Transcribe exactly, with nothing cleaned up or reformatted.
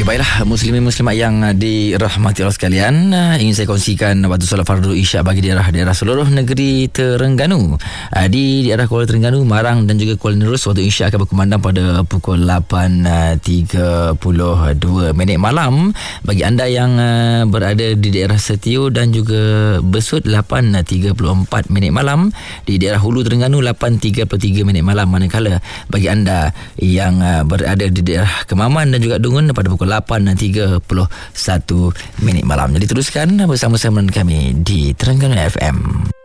Okay, baiklah muslimin muslimat yang dirahmati Allah sekalian, ingin saya kongsikan waktu solat fardu isyak bagi daerah-daerah seluruh negeri Terengganu. Di daerah Kuala Terengganu, Marang dan juga Kuala Nerus, waktu isyak akan berkumandang pada pukul lapan tiga puluh dua minit malam. Bagi anda yang berada di daerah Setio dan juga Besut, lapan tiga puluh empat minit malam. Di daerah Hulu Terengganu, lapan tiga puluh tiga minit malam. Manakala bagi anda yang berada di daerah Kemaman dan juga Dungun, pada pukul lapan tiga puluh satu minit malam. Jadi teruskan bersama-sama dengan kami di Terengganu F M.